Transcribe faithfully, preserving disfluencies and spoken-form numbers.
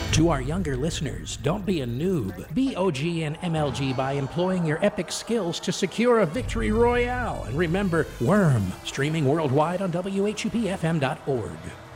To our younger listeners, don't be a noob. Be O G and M L G by employing your epic skills to secure a victory royale. And remember, Worm, streaming worldwide on W H U P F M dot org.